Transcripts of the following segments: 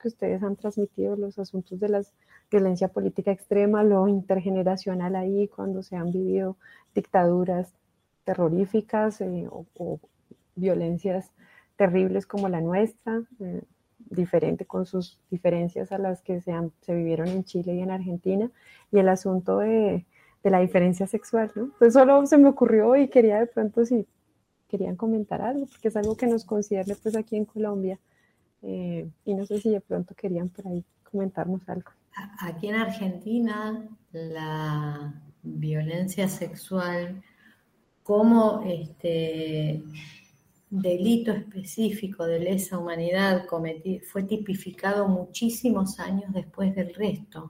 que ustedes han transmitido, los asuntos de la violencia política extrema, lo intergeneracional ahí, cuando se han vivido dictaduras terroríficas o violencias terribles como la nuestra, diferente con sus diferencias a las que se vivieron en Chile y en Argentina, y el asunto de la diferencia sexual, ¿no? Pues solo se me ocurrió y quería de pronto si querían comentar algo, porque es algo que nos concierne pues aquí en Colombia, y no sé si de pronto querían por ahí comentarnos algo. Aquí en Argentina la violencia sexual como delito específico de lesa humanidad fue tipificado muchísimos años después del resto.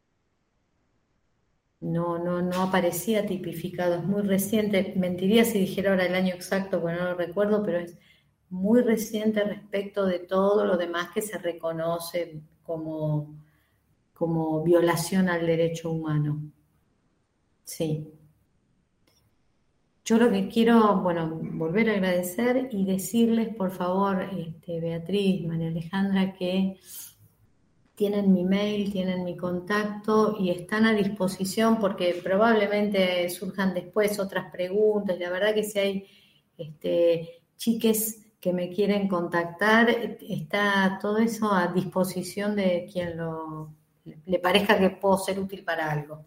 No aparecía tipificado, es muy reciente. Mentiría si dijera ahora el año exacto, porque no lo recuerdo, pero es muy reciente respecto de todo lo demás que se reconoce como violación al derecho humano. Sí. Yo lo que quiero, volver a agradecer y decirles, por favor, Beatriz, María Alejandra, que tienen mi mail, tienen mi contacto y están a disposición porque probablemente surjan después otras preguntas. La verdad que si hay chiques que me quieren contactar, está todo eso a disposición de quien le parezca que puedo ser útil para algo.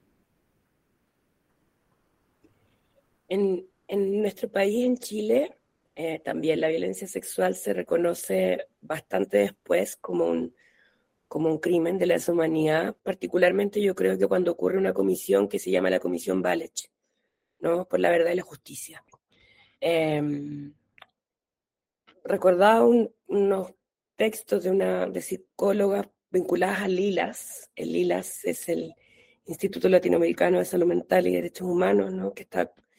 En nuestro país, en Chile, también la violencia sexual se reconoce bastante después como un crimen de lesa humanidad. Particularmente yo creo que cuando ocurre una comisión que se llama la Comisión Walech, ¿no? Por la verdad y la justicia. Recordaba unos textos de psicólogas vinculadas a Lilas. El Lilas es el Instituto Latinoamericano de Salud Mental y Derechos Humanos, ¿no? Que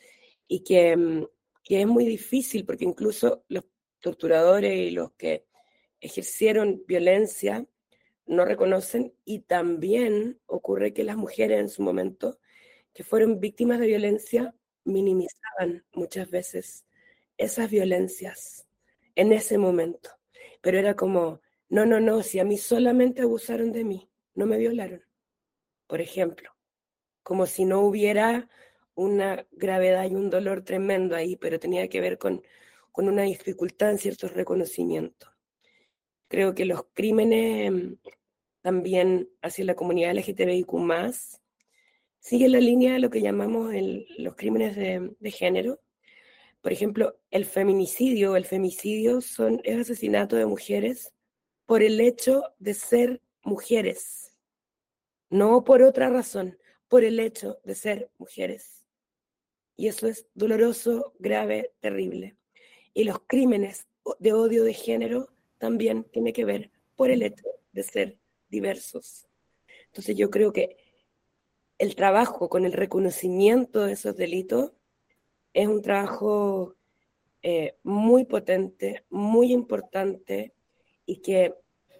es muy difícil porque incluso los torturadores y los que ejercieron violencia no reconocen, y también ocurre que las mujeres en su momento que fueron víctimas de violencia minimizaban muchas veces esas violencias en ese momento, pero era como, no, si a mí solamente abusaron de mí, no me violaron, por ejemplo, como si no hubiera una gravedad y un dolor tremendo ahí, pero tenía que ver con una dificultad en ciertos reconocimientos. Creo que los crímenes también hacia la comunidad LGTBIQ+, siguen la línea de lo que llamamos los crímenes de género. Por ejemplo, el femicidio es asesinato de mujeres por el hecho de ser mujeres, no por otra razón, por el hecho de ser mujeres. Y eso es doloroso, grave, terrible. Y los crímenes de odio de género también tienen que ver por el hecho de ser diversos. Entonces yo creo que el trabajo con el reconocimiento de esos delitos es un trabajo muy potente, muy importante, y que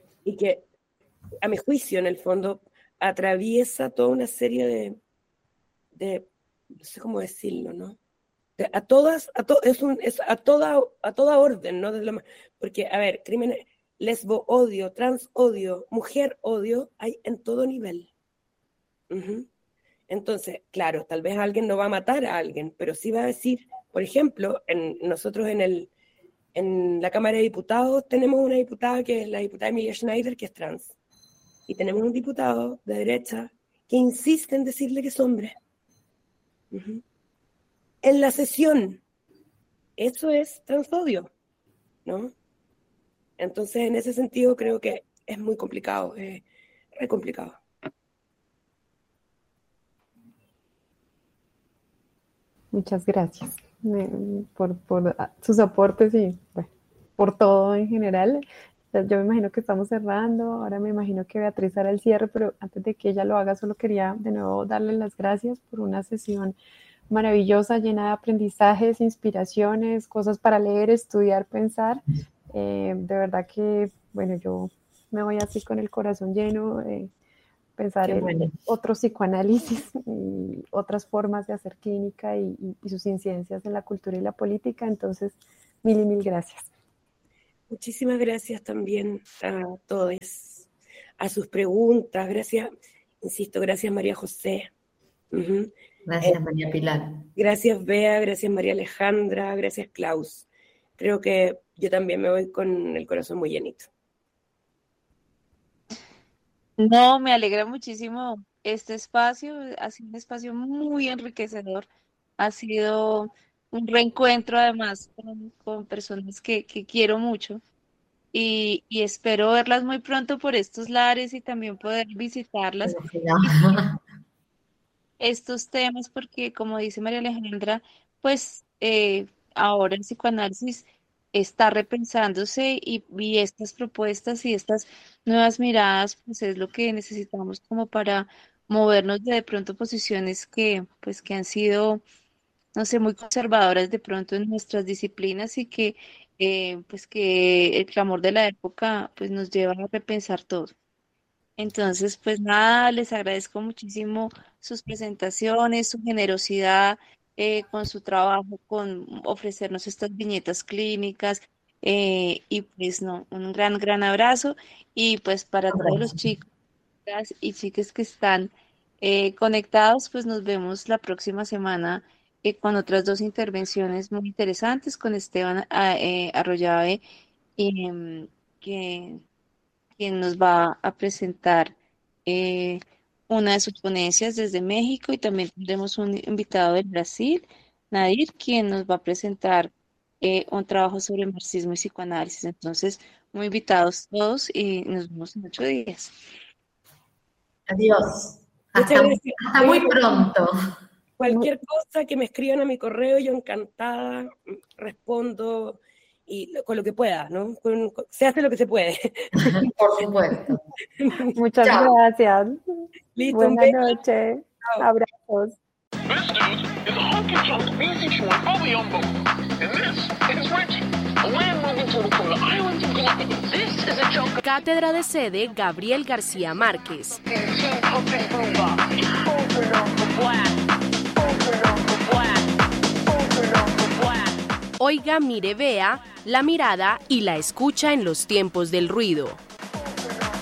a mi juicio en el fondo atraviesa toda una serie de no sé cómo decirlo, ¿no? A toda orden, ¿no? Porque, a ver, crímenes, lesbo odio, trans odio, mujer odio, hay en todo nivel. Uh-huh. Entonces, claro, tal vez alguien no va a matar a alguien, pero sí va a decir, por ejemplo, nosotros en la Cámara de Diputados tenemos una diputada que es la diputada Emilia Schneider, que es trans. Y tenemos un diputado de derecha que insiste en decirle que es hombre. Uh-huh. En la sesión. Eso es transodio, ¿no? Entonces, en ese sentido, creo que es muy complicado, es re complicado. Muchas gracias por sus aportes y por todo en general. Yo me imagino que estamos cerrando, ahora me imagino que Beatriz hará el cierre, pero antes de que ella lo haga, solo quería de nuevo darle las gracias por una sesión maravillosa, llena de aprendizajes, inspiraciones, cosas para leer, estudiar, pensar. De verdad que, bueno, yo me voy así con el corazón lleno, pensar en otro psicoanálisis y otras formas de hacer clínica y sus incidencias en la cultura y la política. Entonces, mil y mil gracias. Muchísimas gracias también a todos, a sus preguntas. Gracias, insisto, gracias María José. Uh-huh. Gracias María Pilar. Gracias Bea, gracias María Alejandra, gracias Klaus. Creo que yo también me voy con el corazón muy llenito. No, me alegra muchísimo este espacio, ha sido un espacio muy enriquecedor, ha sido un reencuentro además con personas que quiero mucho y espero verlas muy pronto por estos lares y también poder visitarlas. Estos temas porque, como dice María Alejandra, pues ahora el psicoanálisis está repensándose y estas propuestas y estas nuevas miradas, pues es lo que necesitamos como para movernos de pronto posiciones pues, que han sido, no sé, muy conservadoras de pronto en nuestras disciplinas y que, pues que el clamor de la época, pues nos lleva a repensar todo. Entonces, pues nada, les agradezco muchísimo sus presentaciones, su generosidad con su trabajo, con ofrecernos estas viñetas clínicas y pues no, un gran abrazo y pues para todos los chicos y chicas que están conectados, pues nos vemos la próxima semana con otras 2 intervenciones muy interesantes con Esteban Arroyave que quien nos va a presentar una de sus ponencias desde México y también tendremos un invitado del Brasil, Nadir, quien nos va a presentar un trabajo sobre marxismo y psicoanálisis. Entonces, muy invitados todos y nos vemos en 8 días. Adiós. Hasta muy pronto. Cualquier cosa que me escriban a mi correo, yo encantada respondo y con lo que pueda, ¿no? Se hace lo que se puede. Por supuesto. Muchas gracias. Listo, buenas noches. Abrazos. Cátedra de Sede Gabriel García Márquez. Oiga, mire, vea, la mirada y la escucha en los tiempos del ruido.